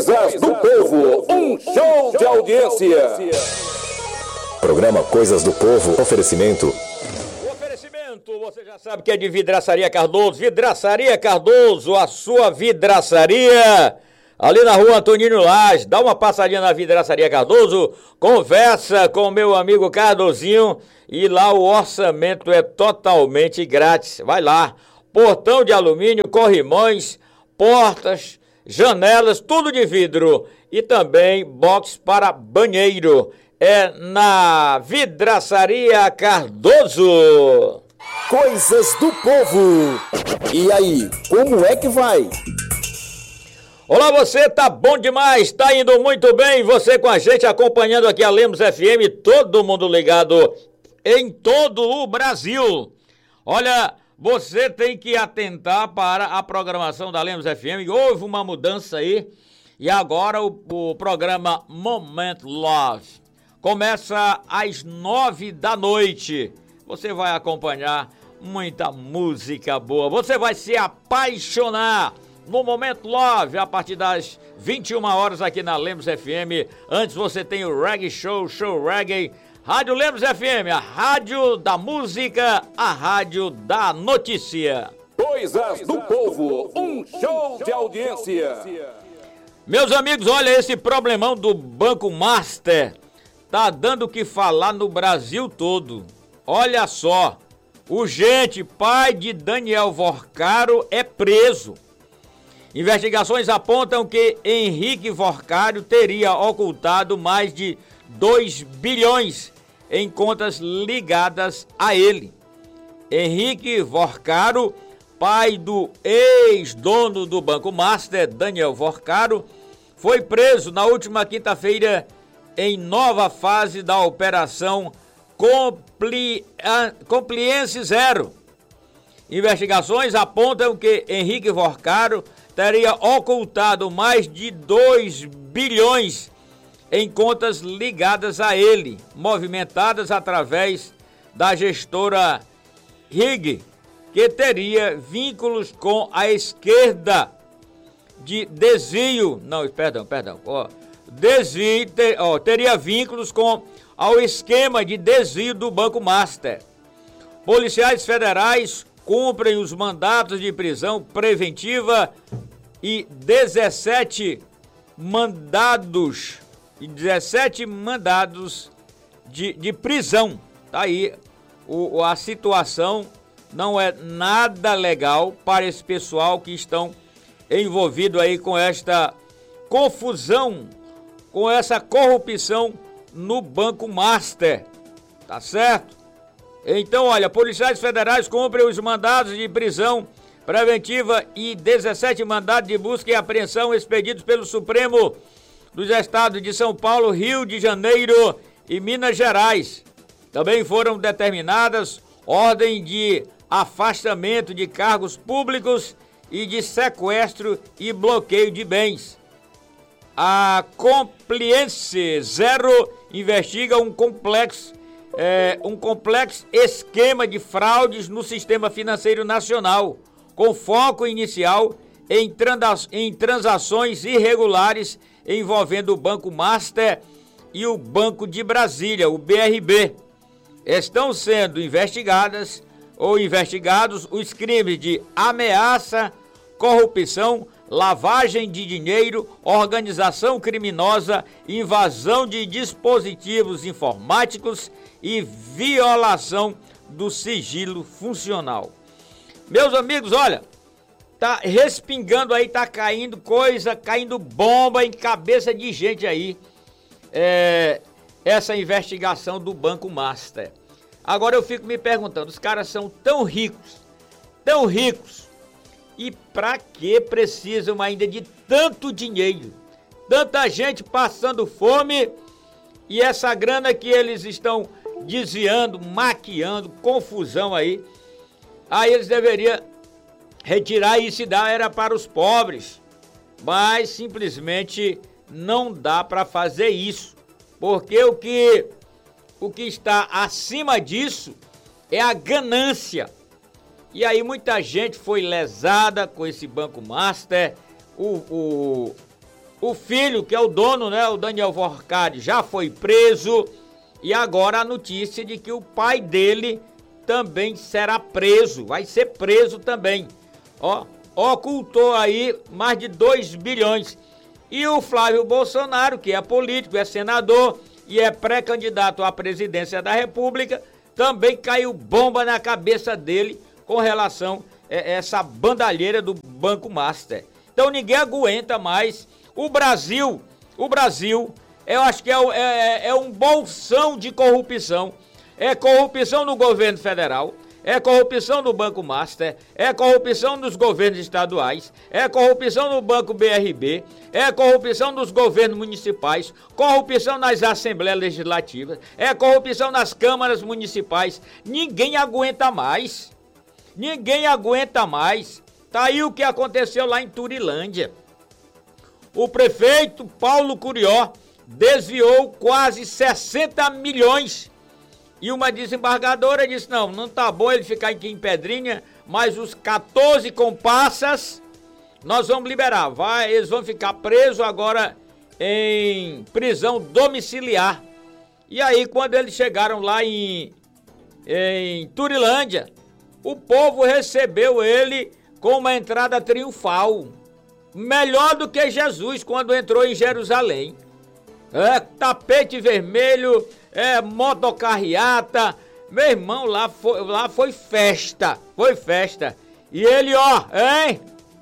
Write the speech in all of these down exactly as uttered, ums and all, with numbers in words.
Coisas do Povo, um show de audiência. Programa Coisas do Povo, oferecimento. O oferecimento, você já sabe que é de Vidraçaria Cardoso. Vidraçaria Cardoso, a sua vidraçaria. Ali na rua Antonino Lage, dá uma passadinha na Vidraçaria Cardoso, conversa com meu amigo Cardozinho e lá o orçamento é totalmente grátis. Vai lá, portão de alumínio, corrimões, portas, janelas, tudo de vidro e também box para banheiro. É na Vidraçaria Cardoso. Coisas do Povo. E aí, como é que vai? Olá, você, tá bom demais, tá indo muito bem, você com a gente acompanhando aqui a Lemos F M, todo mundo ligado em todo o Brasil. Olha, você tem que atentar para a programação da Lemos F M, houve uma mudança aí, e agora o, o programa Moment Love começa às nove da noite. Você vai acompanhar muita música boa, você vai se apaixonar no Momento Love, a partir das vinte e uma horas aqui na Lemos F M. Antes você tem o Reggae Show, Show Reggae, Rádio Lemos F M, a rádio da música, a rádio da notícia. Coisas do Povo, um show de audiência. Meus amigos, olha, esse problemão do Banco Master tá dando o que falar no Brasil todo. Olha só, o gente, pai de Daniel Vorcaro é preso. Investigações apontam que Henrique Vorcaro teria ocultado mais de dois bilhões em contas ligadas a ele. Henrique Vorcaro, pai do ex-dono do Banco Master, Daniel Vorcaro, foi preso na última quinta-feira em nova fase da Operação Compli... Compliance Zero. Investigações apontam que Henrique Vorcaro teria ocultado mais de dois bilhões em contas ligadas a ele, movimentadas através da gestora Rig, que teria vínculos com a esquerda de desvio, não, perdão, perdão, ó, desvio, ter, ó, teria vínculos com ao esquema de desvio do Banco Master. Policiais federais cumprem os mandatos de prisão preventiva e dezessete mandados, e dezessete mandados de, de prisão. Tá aí, o, a situação não é nada legal para esse pessoal que estão envolvido aí com esta confusão, com essa corrupção no Banco Master, tá certo? Então, olha, policiais federais cumprem os mandados de prisão preventiva e dezessete mandados de busca e apreensão expedidos pelo Supremo dos Estados de São Paulo, Rio de Janeiro e Minas Gerais. Também foram determinadas ordens de afastamento de cargos públicos e de sequestro e bloqueio de bens. A Compliance Zero investiga um complexo É, um complexo esquema de fraudes no sistema financeiro nacional, com foco inicial em, trans, em transações irregulares envolvendo o Banco Master e o Banco de Brasília, o B R B. Estão sendo investigadas ou investigados os crimes de ameaça, corrupção, lavagem de dinheiro, organização criminosa, invasão de dispositivos informáticos e violação do sigilo funcional. Meus amigos, olha, tá respingando aí, tá caindo coisa, caindo bomba em cabeça de gente aí, é, essa investigação do Banco Master. Agora eu fico me perguntando, os caras são tão ricos, tão ricos, e pra que precisam ainda de tanto dinheiro? Tanta gente passando fome e essa grana que eles estão desviando, maquiando, confusão aí. Aí eles deveriam retirar isso e dar era para os pobres. Mas simplesmente não dá para fazer isso. Porque o que, o que está acima disso é a ganância. E aí muita gente foi lesada com esse Banco Master. O, o, O filho, que é o dono, né, o Daniel Forcade, já foi preso. E agora a notícia de que o pai dele também será preso, vai ser preso também. Ó, ocultou aí mais de dois bilhões. E o Flávio Bolsonaro, que é político, é senador e é pré-candidato à presidência da República, também caiu bomba na cabeça dele com relação a essa bandalheira do Banco Master. Então ninguém aguenta mais. O Brasil, o Brasil, eu acho que é, é, é um bolsão de corrupção. É corrupção no governo federal, é corrupção no Banco Master, é corrupção nos governos estaduais, é corrupção no Banco B R B, é corrupção nos governos municipais, corrupção nas assembleias legislativas, é corrupção nas câmaras municipais. Ninguém aguenta mais. Ninguém aguenta mais. Tá aí o que aconteceu lá em Turilândia. O prefeito Paulo Curió desviou quase sessenta milhões. E uma desembargadora disse, não, não tá bom ele ficar aqui em Pedrinha, mas os quatorze comparsas nós vamos liberar. Vai, eles vão ficar presos agora em prisão domiciliar. E aí, quando eles chegaram lá em, em Turilândia, o povo recebeu ele com uma entrada triunfal. Melhor do que Jesus quando entrou em Jerusalém. É, tapete vermelho, é, motocarreata. Meu irmão, lá foi, lá foi festa, foi festa. E ele, ó, hein?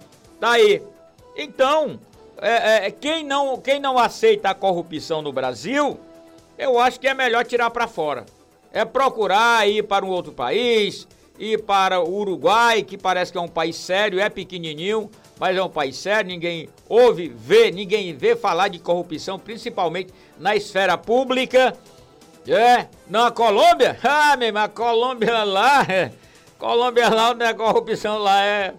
Tá aí. Então, é, é, quem, não, quem não aceita a corrupção no Brasil, eu acho que é melhor tirar pra fora. É procurar ir para um outro país, ir para o Uruguai, que parece que é um país sério, é pequenininho, mas é um país sério, ninguém ouve, vê, ninguém vê falar de corrupção, principalmente na esfera pública. É, na Colômbia? Ah, meu irmão, a Colômbia lá, é, Colômbia lá, a corrupção lá é,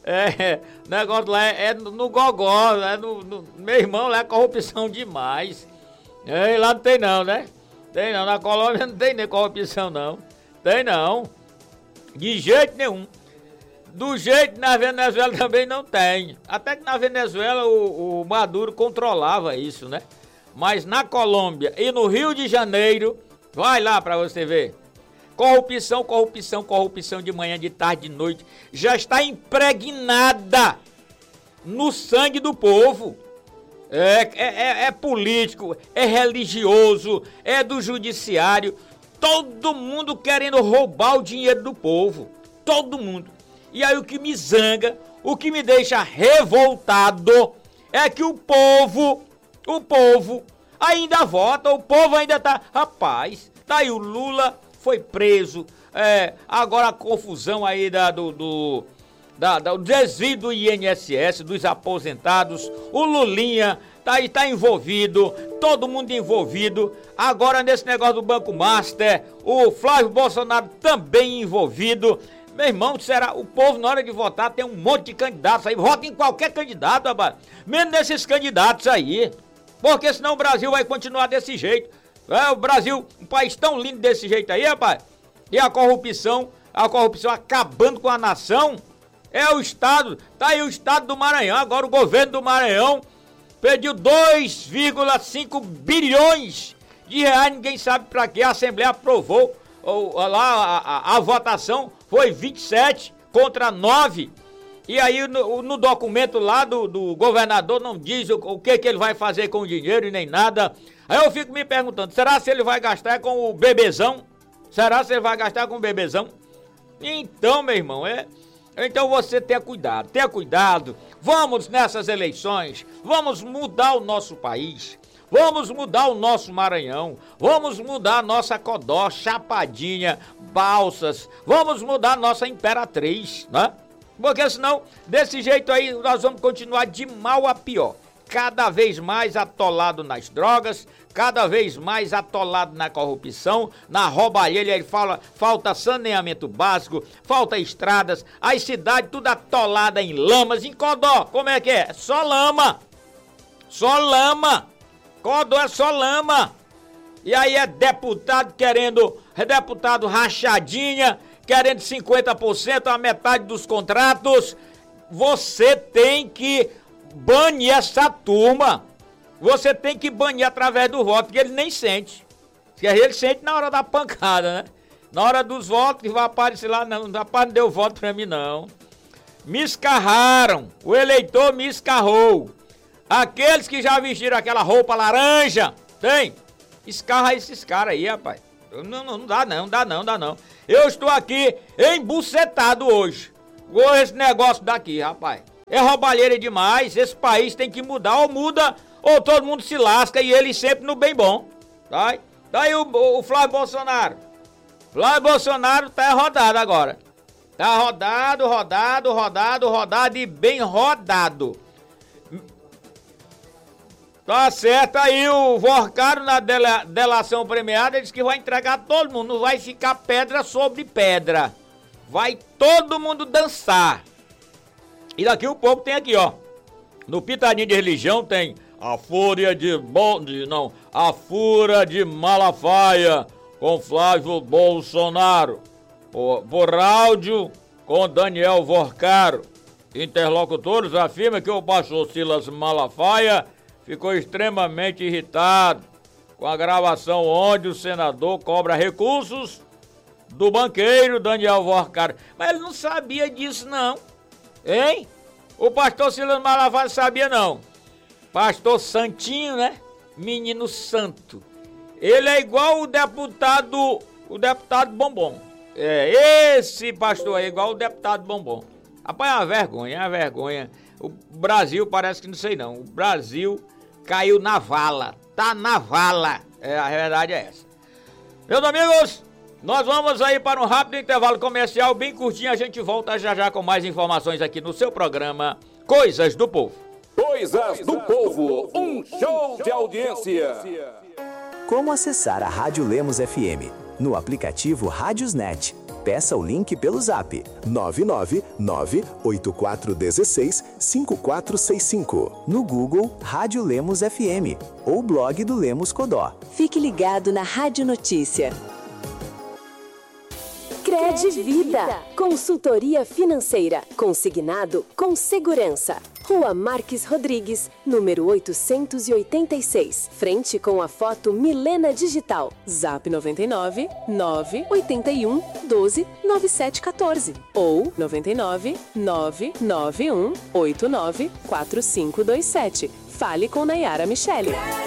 é, o negócio lá é, é no gogó, é no, no, meu irmão, lá é corrupção demais. É, lá não tem não, né? Tem não, na Colômbia não tem nem corrupção não, tem não, de jeito nenhum. Do jeito na Venezuela também não tem. Até que na Venezuela o, o Maduro controlava isso, né? Mas na Colômbia e no Rio de Janeiro, vai lá pra você ver. Corrupção, corrupção, corrupção de manhã, de tarde, de noite. Já está impregnada no sangue do povo. É, é, é político, é religioso, é do judiciário. Todo mundo querendo roubar o dinheiro do povo. Todo mundo. E aí o que me zanga, o que me deixa revoltado é que o povo, o povo ainda vota, o povo ainda tá... Rapaz, tá aí o Lula foi preso, é, agora a confusão aí da, do, do, da, da, do desvio do I N S S, dos aposentados, o Lulinha tá aí, tá envolvido, todo mundo envolvido. Agora nesse negócio do Banco Master, o Flávio Bolsonaro também envolvido. Meu irmão, será, o povo na hora de votar tem um monte de candidatos aí, vota em qualquer candidato, rapaz, menos nesses candidatos aí, porque senão o Brasil vai continuar desse jeito. É, o Brasil, um país tão lindo desse jeito aí, rapaz, e a corrupção, a corrupção acabando com a nação, é o Estado, tá aí o Estado do Maranhão, agora o governo do Maranhão pediu dois vírgula cinco bilhões de reais, ninguém sabe pra quê, a Assembleia aprovou, ou, lá a, a, a votação foi vinte e sete contra nove, e aí no, no documento lá do, do governador não diz o, o que, que ele vai fazer com o dinheiro e nem nada. Aí eu fico me perguntando, será se ele vai gastar com o bebezão? Será se ele vai gastar com o bebezão? Então, meu irmão, é... Então você tenha cuidado, tenha cuidado. Vamos nessas eleições, vamos mudar o nosso país. Vamos mudar o nosso Maranhão, vamos mudar a nossa Codó, Chapadinha, Balsas, vamos mudar a nossa Imperatriz, né? Porque senão, desse jeito aí, nós vamos continuar de mal a pior. Cada vez mais atolado nas drogas, cada vez mais atolado na corrupção, na roubalheira. Ele fala, falta saneamento básico, falta estradas, as cidades tudo atolada em lamas. Em Codó, como é que é? Só lama, só lama. Codó é só lama. E aí é deputado querendo, é deputado rachadinha, querendo cinquenta por cento, a metade dos contratos. Você tem que banir essa turma. você tem que banir através do voto, que ele nem sente. Que ele sente na hora da pancada, né? Na hora dos votos, que vai aparecer lá, não, rapaz, não deu voto pra mim, não. Me escarraram, o eleitor me escarrou. Aqueles que já vestiram aquela roupa laranja, tem? Escarra esses caras aí, rapaz. Não, não, não dá não, não dá não, não dá não. Eu estou aqui embucetado hoje com esse negócio daqui, rapaz. É roubalheira demais, esse país tem que mudar, ou muda, ou todo mundo se lasca e ele sempre no bem bom. Tá? Daí o, o Flávio Bolsonaro. Flávio Bolsonaro tá rodado agora. Tá rodado, rodado, rodado, rodado e bem rodado. Tá certo, aí o Vorcaro na dela, delação premiada disse que vai entregar todo mundo, não vai ficar pedra sobre pedra. Vai todo mundo dançar. E daqui um pouco tem aqui, ó. No Pitadinho de Religião tem a Fúria de Bonde, não, a Fúria de Malafaia com Flávio Bolsonaro. Por, por áudio com Daniel Vorcaro. Interlocutores afirmam que o pastor Silas Malafaia ficou extremamente irritado com a gravação onde o senador cobra recursos do banqueiro Daniel Vorcaro. Mas ele não sabia disso, não. Hein? O pastor Silas Malafaia sabia, não. Pastor Santinho, né? Menino santo. Ele é igual o deputado, o deputado Bombom. É, esse pastor aí é igual o deputado Bombom. Rapaz, é uma vergonha, é uma vergonha. O Brasil parece que não sei não. O Brasil caiu na vala. Tá na vala. É, a verdade é essa. Meus amigos, nós vamos aí para um rápido intervalo comercial bem curtinho. A gente volta já já com mais informações aqui no seu programa Coisas do Povo. Coisas do Povo, um show de audiência. Como acessar a Rádio Lemos F M? No aplicativo Rádiosnet. Peça o link pelo zap nove nove nove oito quatro um seis cinco quatro seis cinco. No Google Rádio Lemos F M ou blog do Lemos Codó. Fique ligado na Rádio Notícia. Cred Vida, consultoria financeira, consignado com segurança. Rua Marques Rodrigues, número oitocentos e oitenta e seis, frente com a foto Milena Digital. Zap noventa e nove nove oitenta e um doze noventa e sete quatorze ou noventa e nove nove nove um oito nove quatro cinco dois sete. Fale com Nayara Michele.